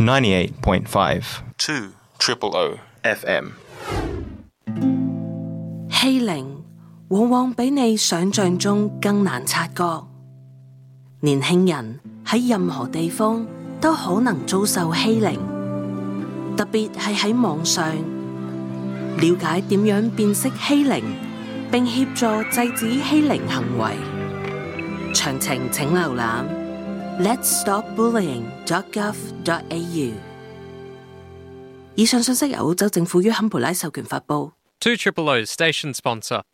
98.5 2 OOO FM。 欺凌往往比你想象中更難察覺。年輕人喺任何地方都可能遭受欺凌，特別係喺網上。了解點樣辨識欺凌，並協助制止欺凌行為。詳情請瀏覽 letsstopbullying.gov.au。以上信息由澳洲政府於坎培拉授權發布。 2 OOO station sponsor.